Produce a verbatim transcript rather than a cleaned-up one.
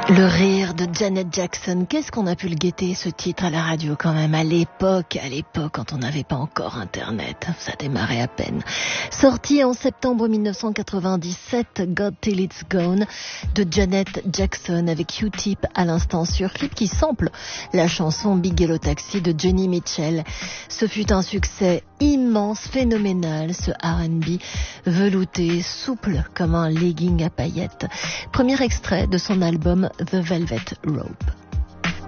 Le rire de Janet Jackson, qu'est-ce qu'on a pu le guetter ce titre à la radio quand même à l'époque, à l'époque quand on n'avait pas encore internet, ça démarrait à peine. Sorti en septembre mille neuf cent quatre-vingt-dix-sept, God Till It's Gone de Janet Jackson avec Q-Tip à l'instant sur clip qui sample la chanson Big Yellow Taxi de Joni Mitchell. Ce fut un succès immense, phénoménal, ce R and B velouté, souple comme un legging à paillettes. Premier extrait de son album The Velvet Rope.